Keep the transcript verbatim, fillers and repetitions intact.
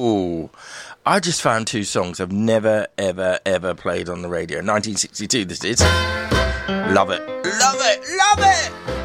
Ooh. I just found two songs I've never, ever, ever played on the radio. nineteen sixty-two, this is. Love it. Love it. Love it!